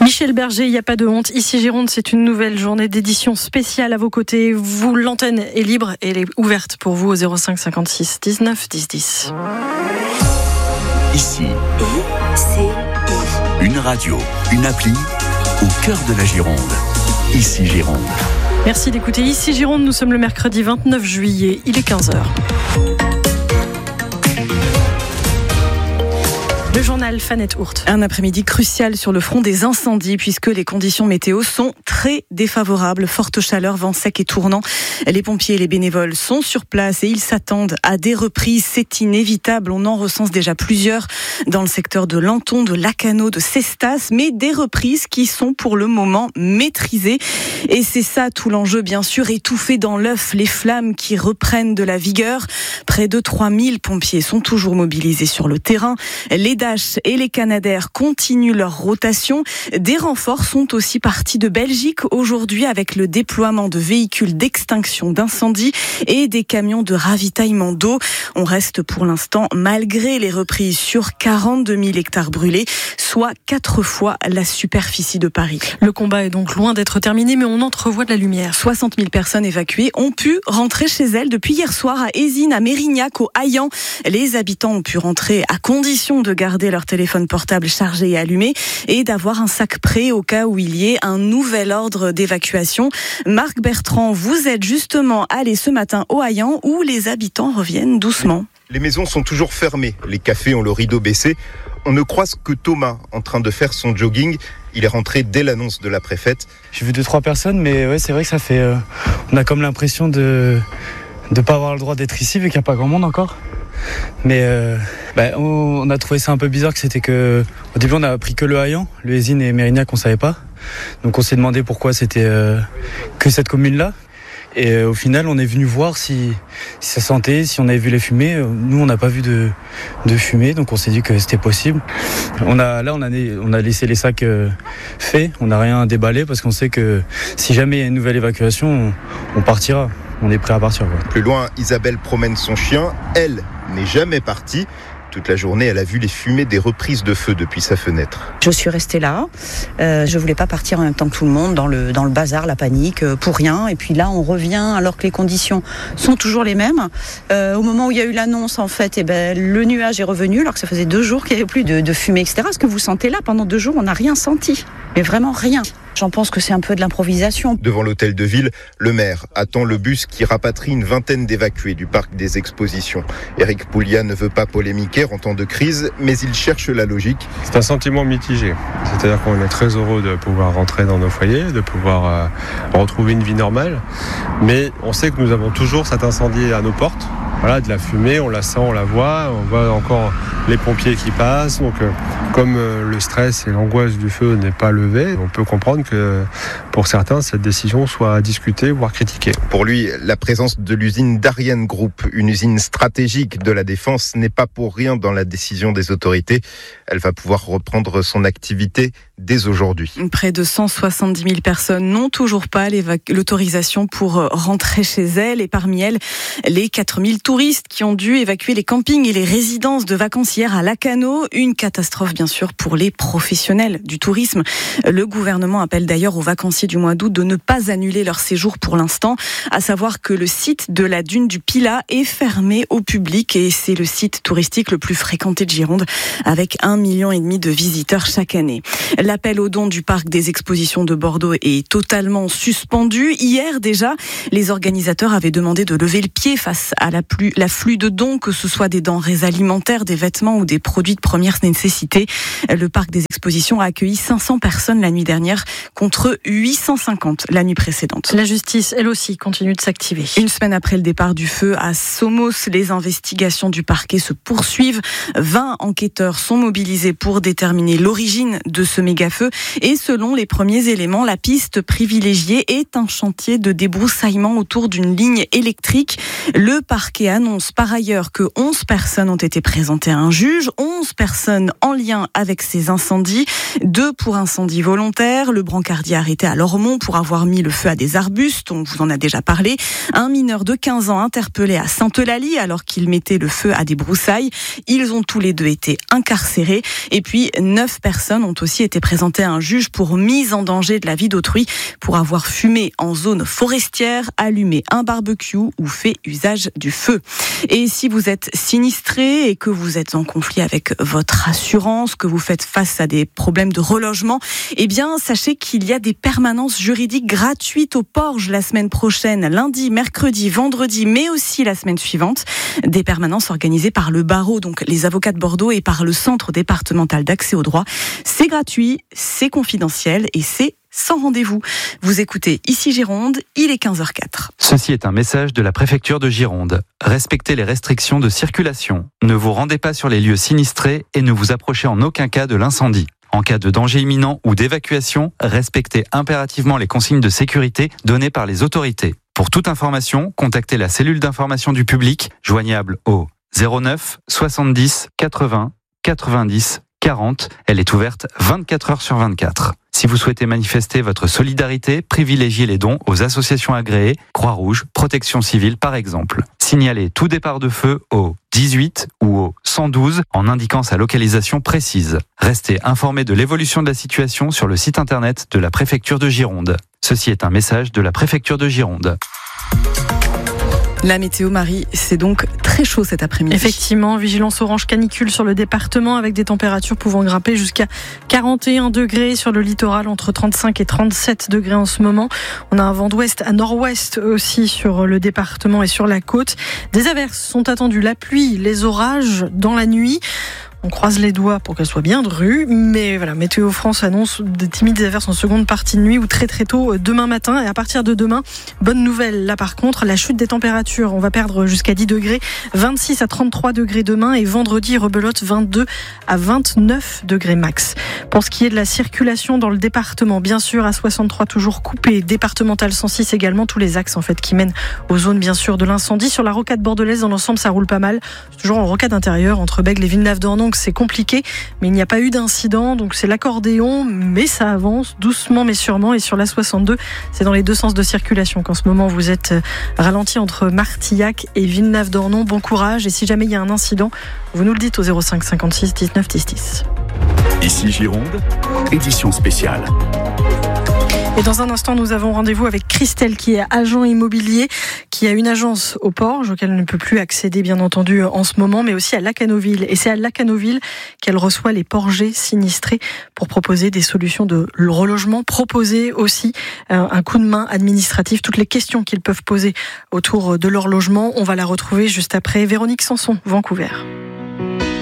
Michel Berger, il n'y a pas de honte. Ici Gironde, c'est une nouvelle journée d'édition spéciale à vos côtés. L'antenne est libre et elle est ouverte pour vous au 05 56 19 10 10. Ici, une radio, une appli au cœur de la Gironde. Ici Gironde. Merci d'écouter Ici Gironde. Nous sommes le mercredi 29 juillet. Il est 15h. Le journal Fanette Hourt. Un après-midi crucial sur le front des incendies puisque les conditions météo sont très défavorables. Forte chaleur, vent sec et tournant. Les pompiers et les bénévoles sont sur place et ils s'attendent à des reprises. C'est inévitable. On en recense déjà plusieurs dans le secteur de Lanton, de Lacanau, de Cestas, mais des reprises qui sont pour le moment maîtrisées. Et c'est ça tout l'enjeu, bien sûr, étouffer dans l'œuf les flammes qui reprennent de la vigueur. Près de 3000 pompiers sont toujours mobilisés sur le terrain. Les Dash et les Canadair continuent leur rotation. Des renforts sont aussi partis de Belgique aujourd'hui avec le déploiement de véhicules d'extinction d'incendie et des camions de ravitaillement d'eau. On reste pour l'instant, malgré les reprises, sur 42 000 hectares brûlés, soit 4 fois la superficie de Paris. Le combat est donc loin d'être terminé, mais on entrevoit de la lumière. 60 000 personnes évacuées ont pu rentrer chez elles depuis hier soir à Ézines, à Mérignac, au Haillan. Les habitants ont pu rentrer à condition de garder leur téléphone portable chargé et allumé et d'avoir un sac prêt au cas où il y ait un nouvel ordre d'évacuation. Marc Bertrand, vous êtes justement allé ce matin au Haillan où les habitants reviennent doucement. Les maisons sont toujours fermées, les cafés ont le rideau baissé. On ne croise que Thomas en train de faire son jogging. Il est rentré dès l'annonce de la préfète. J'ai vu 2-3 personnes, mais ouais, c'est vrai que ça fait... on a comme l'impression de ne pas avoir le droit d'être ici vu qu'il n'y a pas grand monde encore. Mais on a trouvé ça un peu bizarre que c'était que... Au début on a appris que le Haillan, le Ézines et Mérignac on savait pas. Donc on s'est demandé pourquoi c'était que cette commune-là. Et au final on est venu voir si ça sentait, si on avait vu les fumées. Nous on n'a pas vu de fumée, donc on s'est dit que c'était possible. On a laissé les sacs faits, on n'a rien déballé parce qu'on sait que si jamais il y a une nouvelle évacuation, on partira. On est prêt à partir. Ouais. Plus loin, Isabelle promène son chien. Elle n'est jamais partie. Toute la journée, elle a vu les fumées des reprises de feu depuis sa fenêtre. Je suis restée là. Je voulais pas partir en même temps que tout le monde dans le bazar, la panique, pour rien. Et puis là, on revient alors que les conditions sont toujours les mêmes. Au moment où il y a eu l'annonce, en fait, le nuage est revenu alors que ça faisait 2 jours qu'il n'y avait plus de fumée, etc. Ce que vous sentez là, pendant 2 jours, on n'a rien senti. Mais vraiment rien. J'en pense que c'est un peu de l'improvisation. Devant l'hôtel de ville, le maire attend le bus qui rapatrie une vingtaine d'évacués du parc des expositions. Éric Pouliat ne veut pas polémiquer en temps de crise, mais il cherche la logique. C'est un sentiment mitigé. C'est-à-dire qu'on est très heureux de pouvoir rentrer dans nos foyers, de pouvoir retrouver une vie normale. Mais on sait que nous avons toujours cet incendie à nos portes. Voilà, de la fumée, on la sent, on la voit. On voit encore les pompiers qui passent. Donc, comme le stress et l'angoisse du feu n'est pas levé, on peut comprendre que pour certains, cette décision soit discutée, voire critiquée. Pour lui, la présence de l'usine d'Ariane Group, une usine stratégique de la défense, n'est pas pour rien dans la décision des autorités. Elle va pouvoir reprendre son activité dès aujourd'hui. Près de 170 000 personnes n'ont toujours pas l'autorisation pour rentrer chez elles. Et parmi elles, les 4 000 touristes qui ont dû évacuer les campings et les résidences de vacancières à Lacanau. Une catastrophe, bien sûr, pour les professionnels du tourisme. Le gouvernement appelle d'ailleurs aux vacanciers du mois d'août de ne pas annuler leur séjour pour l'instant. À savoir que le site de la dune du Pilat est fermé au public et c'est le site touristique le plus fréquenté de Gironde avec 1,5 million de visiteurs chaque année. L'appel aux dons du parc des expositions de Bordeaux est totalement suspendu. Hier déjà, les organisateurs avaient demandé de lever le pied face à l'afflux de dons, que ce soit des denrées alimentaires, des vêtements ou des produits de première nécessité. Le parc des expositions a accueilli 500 personnes la nuit dernière contre 850 la nuit précédente. La justice, elle aussi, continue de s'activer. Une semaine après le départ du feu à Somos, les investigations du parquet se poursuivent. 20 enquêteurs sont mobilisés pour déterminer l'origine de ce méga-feu. Et selon les premiers éléments, la piste privilégiée est un chantier de débroussaillement autour d'une ligne électrique. Le parquet annonce par ailleurs que 11 personnes ont été présentées à un juge, 11 personnes en lien avec ces incendies, 2 pour incendie volontaire, le brancardier arrêté à Lormont pour avoir mis le feu à des arbustes, on vous en a déjà parlé, un mineur de 15 ans interpellé à Sainte-Eulalie alors qu'il mettait le feu à des broussailles. Ils ont tous les deux été incarcérés et puis 9 personnes ont aussi été présenté à un juge pour mise en danger de la vie d'autrui pour avoir fumé en zone forestière, allumé un barbecue ou fait usage du feu. Et si vous êtes sinistré et que vous êtes en conflit avec votre assurance, que vous faites face à des problèmes de relogement, eh bien, sachez qu'il y a des permanences juridiques gratuites au Porge la semaine prochaine, lundi, mercredi, vendredi, mais aussi la semaine suivante. Des permanences organisées par le barreau, donc les avocats de Bordeaux, et par le Centre départemental d'accès au droit. C'est gratuit, c'est confidentiel et c'est sans rendez-vous. Vous écoutez Ici Gironde, il est 15h04. Ceci est un message de la préfecture de Gironde. Respectez les restrictions de circulation. Ne vous rendez pas sur les lieux sinistrés et ne vous approchez en aucun cas de l'incendie. En cas de danger imminent ou d'évacuation, respectez impérativement les consignes de sécurité données par les autorités. Pour toute information, contactez la cellule d'information du public, joignable au 09 70 80 90 40. Elle est ouverte 24 heures sur 24. Si vous souhaitez manifester votre solidarité, privilégiez les dons aux associations agréées, Croix-Rouge, Protection Civile par exemple. Signalez tout départ de feu au 18 ou au 112 en indiquant sa localisation précise. Restez informés de l'évolution de la situation sur le site internet de la préfecture de Gironde. Ceci est un message de la préfecture de Gironde. La météo, Marie, c'est donc très chaud cet après-midi. Effectivement, vigilance orange canicule sur le département avec des températures pouvant grimper jusqu'à 41 degrés sur le littoral, entre 35 et 37 degrés en ce moment. On a un vent d'ouest à nord-ouest aussi sur le département et sur la côte. Des averses sont attendues, la pluie, les orages dans la nuit. On croise les doigts pour qu'elle soit bien drue, mais voilà, Météo France annonce des timides averses en seconde partie de nuit ou très tôt demain matin. Et à partir de demain, bonne nouvelle là par contre, la chute des températures. On va perdre jusqu'à 10 degrés, 26 à 33 degrés demain et vendredi, rebelote 22 à 29 degrés max. Pour ce qui est de la circulation dans le département, bien sûr, à 63 toujours coupé, départemental 106 également, tous les axes en fait qui mènent aux zones bien sûr de l'incendie. Sur la rocade bordelaise, dans l'ensemble, ça roule pas mal. C'est toujours en rocade intérieure entre Bègles et Villeneuve-d'Ornon. C'est compliqué, mais il n'y a pas eu d'incident, donc c'est l'accordéon, mais ça avance doucement mais sûrement. Et sur la 62, c'est dans les deux sens de circulation qu'en ce moment vous êtes ralenti entre Martillac et Villeneuve-d'Ornon. Bon courage, et si jamais il y a un incident, vous nous le dites au 05 56 19 10 10. Ici Gironde, édition spéciale. Et dans un instant, nous avons rendez-vous avec Christelle, qui est agent immobilier, qui a une agence au Porge, auquel elle ne peut plus accéder, bien entendu, en ce moment, mais aussi à Lacanoville. Et c'est à Lacanoville qu'elle reçoit les Porgers sinistrés pour proposer des solutions de relogement, proposer aussi un coup de main administratif, toutes les questions qu'ils peuvent poser autour de leur logement. On va la retrouver juste après Véronique Sanson, Vancouver.